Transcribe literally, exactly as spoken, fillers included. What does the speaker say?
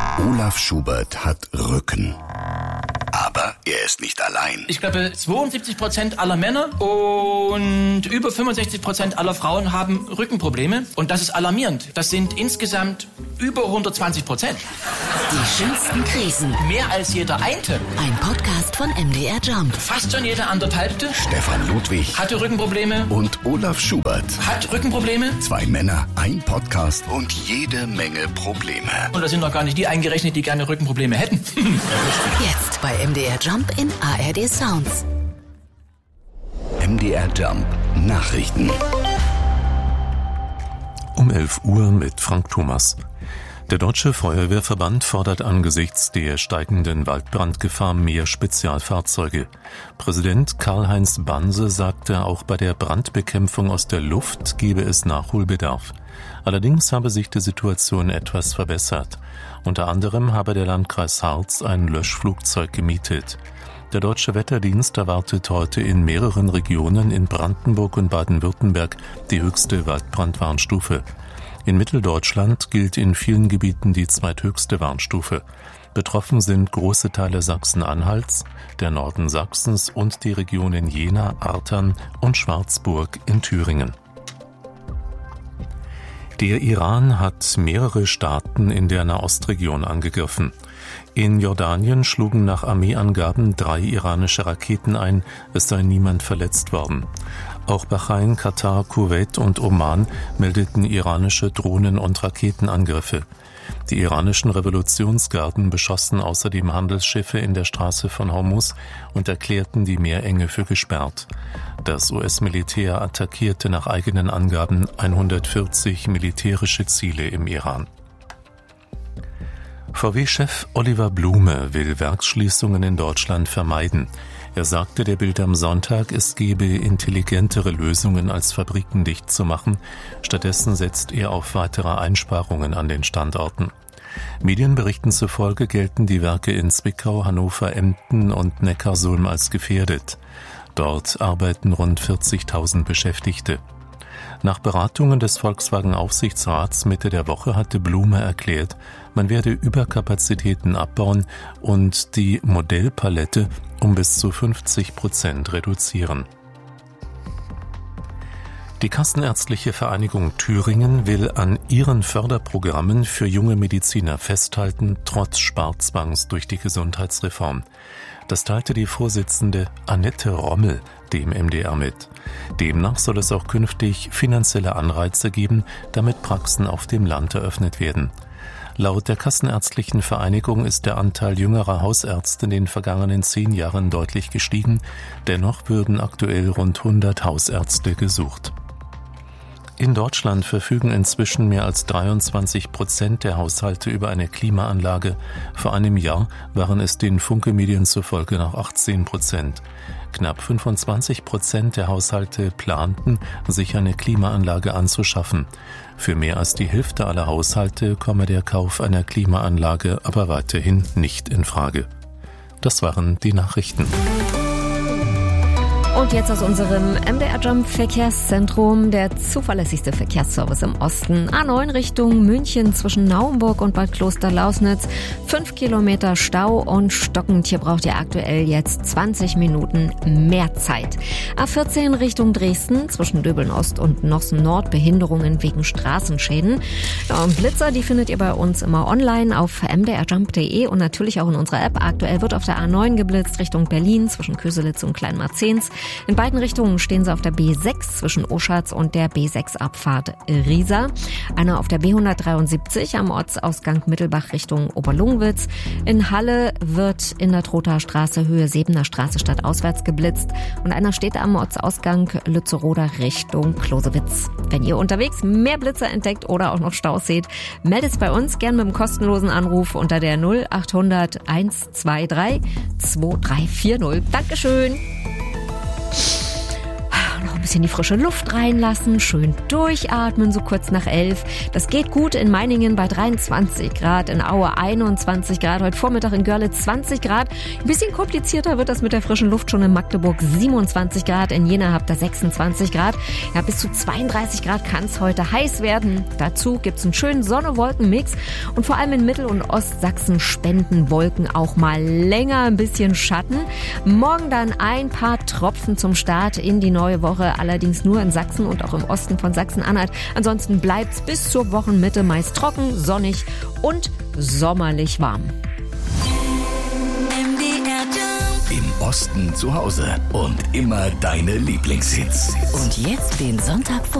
Olaf Schubert hat Rücken. Aber er ist nicht allein. Ich glaube, zweiundsiebzig Prozent aller Männer und über fünfundsechzig Prozent aller Frauen haben Rückenprobleme. Und das ist alarmierend. Das sind insgesamt über hundertzwanzig Prozent. Die schönsten Krisen. Mehr als jeder Einte. Ein Podcast von M D R Jump. Fast schon jeder anderthalbte. Stefan Ludwig Hatte Rückenprobleme. und Olaf Schubert. Hat Rückenprobleme. Zwei Männer, ein Podcast und jede Menge Probleme. Und da sind noch gar nicht die eingerechnet, die gerne Rückenprobleme hätten. Jetzt bei M D R Jump in A R D Sounds. M D R Jump Nachrichten. Um elf Uhr mit Frank Thomas. Der Deutsche Feuerwehrverband fordert angesichts der steigenden Waldbrandgefahr mehr Spezialfahrzeuge. Präsident Karl-Heinz Banse sagte, auch bei der Brandbekämpfung aus der Luft gebe es Nachholbedarf. Allerdings habe sich die Situation etwas verbessert. Unter anderem habe der Landkreis Harz ein Löschflugzeug gemietet. Der Deutsche Wetterdienst erwartet heute in mehreren Regionen in Brandenburg und Baden-Württemberg die höchste Waldbrandwarnstufe. In Mitteldeutschland gilt in vielen Gebieten die zweithöchste Warnstufe. Betroffen sind große Teile Sachsen-Anhalts, der Norden Sachsens und die Regionen Jena, Artern und Schwarzburg in Thüringen. Der Iran hat mehrere Staaten in der Nahostregion angegriffen. In Jordanien schlugen nach Armeeangaben drei iranische Raketen ein, es sei niemand verletzt worden. Auch Bahrain, Katar, Kuwait und Oman meldeten iranische Drohnen- und Raketenangriffe. Die iranischen Revolutionsgarden beschossen außerdem Handelsschiffe in der Straße von Hormuz und erklärten die Meerenge für gesperrt. Das U S-Militär attackierte nach eigenen Angaben hundertvierzig militärische Ziele im Iran. V W-Chef Oliver Blume will Werksschließungen in Deutschland vermeiden. Er sagte der Bild am Sonntag, es gebe intelligentere Lösungen als Fabriken dicht zu machen. Stattdessen setzt er auf weitere Einsparungen an den Standorten. Medienberichten zufolge gelten die Werke in Zwickau, Hannover, Emden und Neckarsulm als gefährdet. Dort arbeiten rund vierzigtausend Beschäftigte. Nach Beratungen des Volkswagen-Aufsichtsrats Mitte der Woche hatte Blume erklärt, man werde Überkapazitäten abbauen und die Modellpalette um bis zu fünfzig Prozent reduzieren. Die Kassenärztliche Vereinigung Thüringen will an ihren Förderprogrammen für junge Mediziner festhalten, trotz Sparzwangs durch die Gesundheitsreform. Das teilte die Vorsitzende Annette Rommel dem M D R mit. Demnach soll es auch künftig finanzielle Anreize geben, damit Praxen auf dem Land eröffnet werden. Laut der Kassenärztlichen Vereinigung ist der Anteil jüngerer Hausärzte in den vergangenen zehn Jahren deutlich gestiegen. Dennoch würden aktuell rund hundert Hausärzte gesucht. In Deutschland verfügen inzwischen mehr als dreiundzwanzig Prozent der Haushalte über eine Klimaanlage. Vor einem Jahr waren es den Funke-Medien zufolge noch achtzehn Prozent. Knapp fünfundzwanzig Prozent der Haushalte planten, sich eine Klimaanlage anzuschaffen. Für mehr als die Hälfte aller Haushalte komme der Kauf einer Klimaanlage aber weiterhin nicht in Frage. Das waren die Nachrichten. Und jetzt aus unserem M D R Jump Verkehrszentrum, der zuverlässigste Verkehrsservice im Osten. A neun Richtung München zwischen Naumburg und Bad Kloster-Lausnitz. Fünf Kilometer Stau und stockend. Hier braucht ihr aktuell jetzt zwanzig Minuten mehr Zeit. A vierzehn Richtung Dresden zwischen Döbeln Ost und Nossen Nord. Behinderungen wegen Straßenschäden. Ja, und Blitzer, die findet ihr bei uns immer online auf m d r jump punkt d e und natürlich auch in unserer App. Aktuell wird auf der A neun geblitzt Richtung Berlin zwischen Köselitz und Kleinmarzens. In beiden Richtungen stehen sie auf der B sechs zwischen Oschatz und der B sechs Abfahrt Riesa. Einer auf der B hundertdreiundsiebzig am Ortsausgang Mittelbach Richtung Oberlungwitz. In Halle wird in der Trothaer Straße Höhe Sebener Straße stadtauswärts geblitzt. Und einer steht am Ortsausgang Lützeroda Richtung Klosewitz. Wenn ihr unterwegs mehr Blitzer entdeckt oder auch noch Staus seht, meldet es bei uns gern mit einem kostenlosen Anruf unter der null achthundert einhundertdrei zwei drei vier null. Dankeschön! bisschen die frische Luft reinlassen, schön durchatmen, so kurz nach elf. Das geht gut in Meiningen bei dreiundzwanzig Grad, in Aue einundzwanzig Grad, heute Vormittag in Görlitz zwanzig Grad. Ein bisschen komplizierter wird das mit der frischen Luft schon in Magdeburg, siebenundzwanzig Grad, in Jena habt ihr sechsundzwanzig Grad. Ja, bis zu zweiunddreißig Grad kann es heute heiß werden. Dazu gibt's einen schönen Sonne-Wolken-Mix und vor allem in Mittel- und Ostsachsen spenden Wolken auch mal länger ein bisschen Schatten. Morgen dann ein paar Tropfen zum Start in die neue Woche, allerdings nur in Sachsen und auch im Osten von Sachsen-Anhalt. Ansonsten bleibt's bis zur Wochenmitte meist trocken, sonnig und sommerlich warm. Im Osten zu Hause und immer deine Lieblingshits. Und jetzt den Sonntag vor